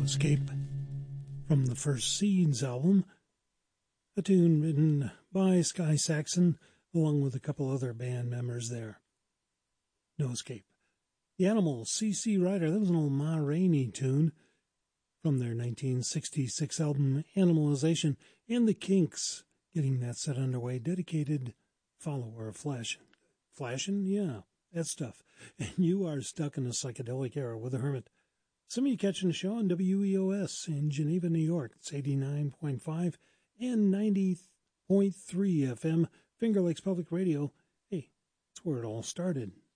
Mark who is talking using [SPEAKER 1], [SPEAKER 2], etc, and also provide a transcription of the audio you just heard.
[SPEAKER 1] Escape from the First Seeds album, a tune written by Sky Saxon along with a couple other band members there. No Escape. The Animals, C.C. Rider, that was an old Ma Rainey tune from their 1966 album Animalization, and the Kinks getting that set underway, dedicated follower of Flash. Flashin'? Yeah, that stuff. And you are stuck in a psychedelic era with the Hermit. Some of you catching the show on WEOS in Geneva, New York. It's 89.5 and 90.3 FM, Finger Lakes Public Radio. Hey, that's where it all started.